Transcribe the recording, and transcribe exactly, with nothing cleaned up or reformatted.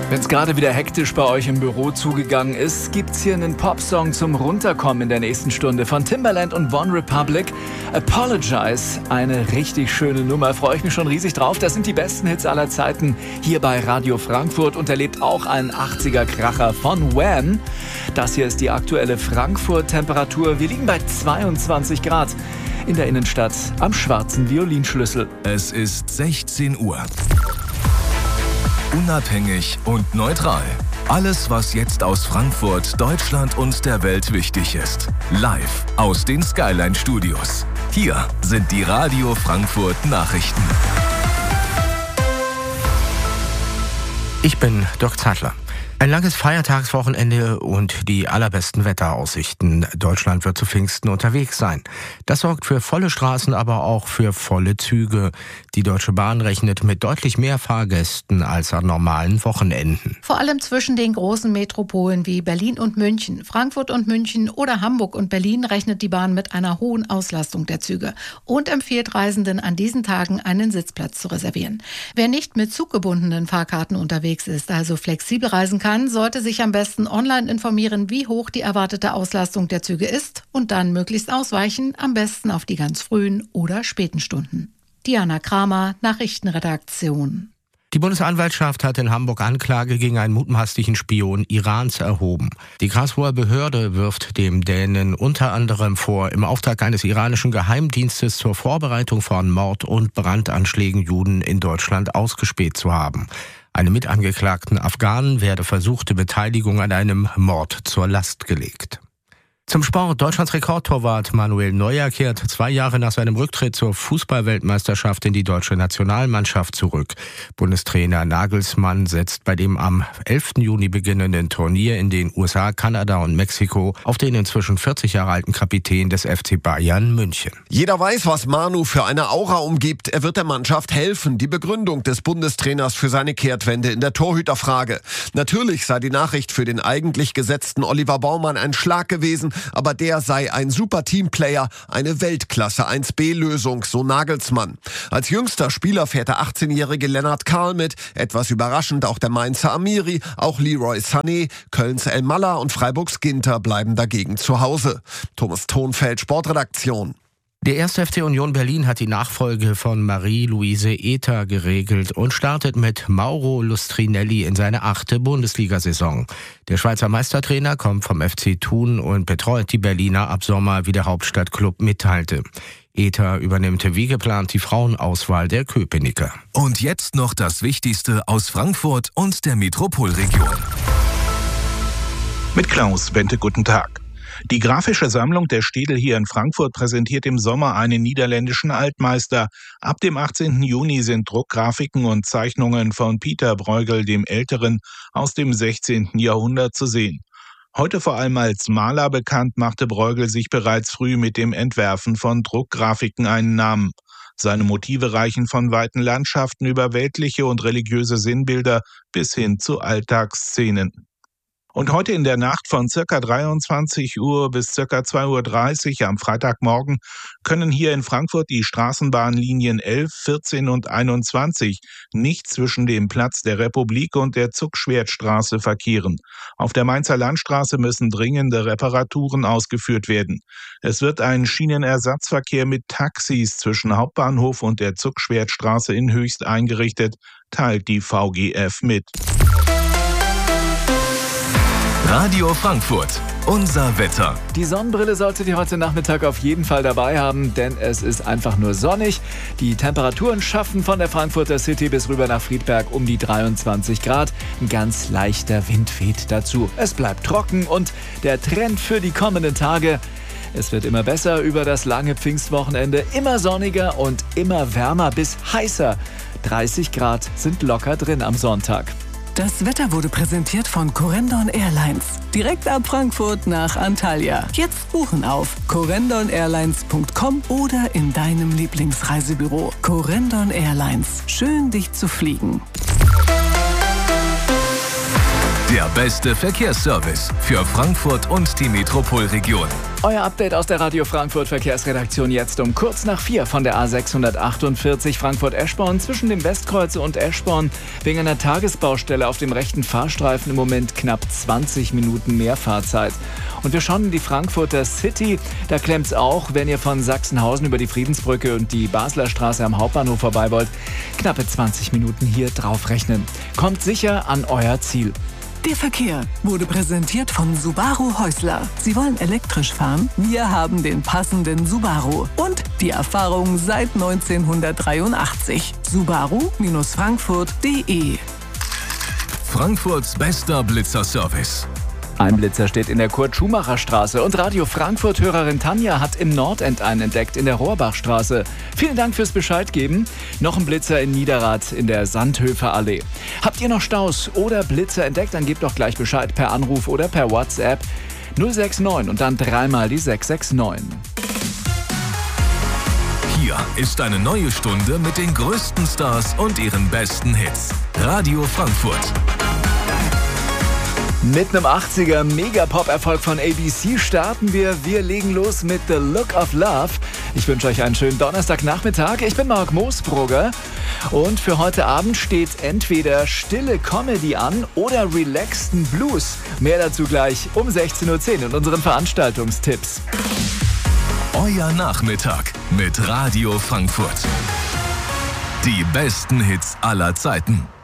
Wenn es gerade wieder hektisch bei euch im Büro zugegangen ist, gibt's hier einen Popsong zum Runterkommen in der nächsten Stunde von Timbaland und One Republic. Apologize, eine richtig schöne Nummer, freue ich mich schon riesig drauf. Das sind die besten Hits aller Zeiten hier bei Radio Frankfurt und erlebt auch einen achtziger-Kracher von Wham. Das hier ist die aktuelle Frankfurt-Temperatur. Wir liegen bei zweiundzwanzig Grad in der Innenstadt am Schwarzen Violinschlüssel. Es ist sechzehn Uhr. Unabhängig und neutral. Alles, was jetzt aus Frankfurt, Deutschland und der Welt wichtig ist. Live aus den Skyline Studios. Hier sind die Radio Frankfurt Nachrichten. Ich bin Dirk Zeitler. Ein langes Feiertagswochenende und die allerbesten Wetteraussichten. Deutschland wird zu Pfingsten unterwegs sein. Das sorgt für volle Straßen, aber auch für volle Züge. Die Deutsche Bahn rechnet mit deutlich mehr Fahrgästen als an normalen Wochenenden. Vor allem zwischen den großen Metropolen wie Berlin und München, Frankfurt und München oder Hamburg und Berlin rechnet die Bahn mit einer hohen Auslastung der Züge und empfiehlt Reisenden an diesen Tagen einen Sitzplatz zu reservieren. Wer nicht mit zuggebundenen Fahrkarten unterwegs ist, also flexibel reisen kann, Kann, sollte sich am besten online informieren, wie hoch die erwartete Auslastung der Züge ist und dann möglichst ausweichen, am besten auf die ganz frühen oder späten Stunden. Diana Kramer, Nachrichtenredaktion. Die Bundesanwaltschaft hat in Hamburg Anklage gegen einen mutmaßlichen Spion Irans erhoben. Die Karlsruher Behörde wirft dem Dänen unter anderem vor, im Auftrag eines iranischen Geheimdienstes zur Vorbereitung von Mord- und Brandanschlägen Juden in Deutschland ausgespäht zu haben. Einem mitangeklagten Afghanen werde versuchte Beteiligung an einem Mord zur Last gelegt. Zum Sport. Deutschlands Rekordtorwart Manuel Neuer kehrt zwei Jahre nach seinem Rücktritt zur Fußball-Weltmeisterschaft in die deutsche Nationalmannschaft zurück. Bundestrainer Nagelsmann setzt bei dem am elften Juni beginnenden Turnier in den U S A, Kanada und Mexiko auf den inzwischen vierzig Jahre alten Kapitän des F C Bayern München. Jeder weiß, was Manu für eine Aura umgibt. Er wird der Mannschaft helfen. Die Begründung des Bundestrainers für seine Kehrtwende in der Torhüterfrage. Natürlich sei die Nachricht für den eigentlich gesetzten Oliver Baumann ein Schlag gewesen, aber der sei ein super Teamplayer, eine Weltklasse eins B Lösung, so Nagelsmann. Als jüngster Spieler fährt der achtzehnjährige Lennart Karl mit, etwas überraschend auch der Mainzer Amiri, auch Leroy Sané, Kölns El Malla und Freiburgs Ginter bleiben dagegen zu Hause. Thomas Thonfeld, Sportredaktion. Der erste F C Union Berlin hat die Nachfolge von Marie-Louise Ether geregelt und startet mit Mauro Lustrinelli in seine achte Bundesliga-Saison. Der Schweizer Meistertrainer kommt vom F C Thun und betreut die Berliner ab Sommer, wie der Hauptstadtklub mitteilte. Ether übernimmt wie geplant die Frauenauswahl der Köpenicker. Und jetzt noch das Wichtigste aus Frankfurt und der Metropolregion. Mit Klaus Bente, guten Tag. Die grafische Sammlung der Städel hier in Frankfurt präsentiert im Sommer einen niederländischen Altmeister. Ab dem achtzehnten Juni sind Druckgrafiken und Zeichnungen von Pieter Bruegel dem Älteren aus dem sechzehnten Jahrhundert zu sehen. Heute vor allem als Maler bekannt, machte Bruegel sich bereits früh mit dem Entwerfen von Druckgrafiken einen Namen. Seine Motive reichen von weiten Landschaften über weltliche und religiöse Sinnbilder bis hin zu Alltagsszenen. Und heute in der Nacht von circa dreiundzwanzig Uhr bis circa zwei Uhr dreißig am Freitagmorgen können hier in Frankfurt die Straßenbahnlinien elf, vierzehn und einundzwanzig nicht zwischen dem Platz der Republik und der Zugschwertstraße verkehren. Auf der Mainzer Landstraße müssen dringende Reparaturen ausgeführt werden. Es wird ein Schienenersatzverkehr mit Taxis zwischen Hauptbahnhof und der Zugschwertstraße in Höchst eingerichtet, teilt die V G F mit. Radio Frankfurt, unser Wetter. Die Sonnenbrille solltet ihr heute Nachmittag auf jeden Fall dabei haben, denn es ist einfach nur sonnig. Die Temperaturen schaffen von der Frankfurter City bis rüber nach Friedberg um die dreiundzwanzig Grad. Ein ganz leichter Wind weht dazu. Es bleibt trocken und der Trend für die kommenden Tage: es wird immer besser über das lange Pfingstwochenende, immer sonniger und immer wärmer bis heißer. dreißig Grad sind locker drin am Sonntag. Das Wetter wurde präsentiert von Corendon Airlines. Direkt ab Frankfurt nach Antalya. Jetzt buchen auf corendon airlines punkt com oder in deinem Lieblingsreisebüro. Corendon Airlines. Schön, dich zu fliegen. Der beste Verkehrsservice für Frankfurt und die Metropolregion. Euer Update aus der Radio Frankfurt Verkehrsredaktion jetzt um kurz nach vier von der A sechshundertachtundvierzig Frankfurt-Eschborn zwischen dem Westkreuzer und Eschborn. Wegen einer Tagesbaustelle auf dem rechten Fahrstreifen im Moment knapp zwanzig Minuten mehr Fahrzeit. Und wir schauen in die Frankfurter City. Da klemmt's auch, wenn ihr von Sachsenhausen über die Friedensbrücke und die Basler Straße am Hauptbahnhof vorbei wollt. Knappe zwanzig Minuten hier draufrechnen. Kommt sicher an euer Ziel. Der Verkehr wurde präsentiert von Subaru Häusler. Sie wollen elektrisch fahren? Wir haben den passenden Subaru. Und die Erfahrung seit neunzehnhundertdreiundachtzig. Subaru Frankfurt punkt de. Frankfurts bester Blitzerservice. Ein Blitzer steht in der Kurt-Schumacher-Straße und Radio Frankfurt-Hörerin Tanja hat im Nordend einen entdeckt in der Rohrbachstraße. Vielen Dank fürs Bescheid geben. Noch ein Blitzer in Niederrad in der Sandhöfer Allee. Habt ihr noch Staus oder Blitzer entdeckt, dann gebt doch gleich Bescheid per Anruf oder per WhatsApp null sechs neun und dann dreimal die sechs sechs neun. Hier ist eine neue Stunde mit den größten Stars und ihren besten Hits. Radio Frankfurt. Mit einem achtziger Mega-Pop-Erfolg von A B C starten wir. Wir legen los mit The Look of Love. Ich wünsche euch einen schönen Donnerstagnachmittag. Ich bin Marc Moosbrugger und für heute Abend steht entweder stille Comedy an oder relaxten Blues. Mehr dazu gleich um sechzehn Uhr zehn in unseren Veranstaltungstipps. Euer Nachmittag mit Radio Frankfurt. Die besten Hits aller Zeiten.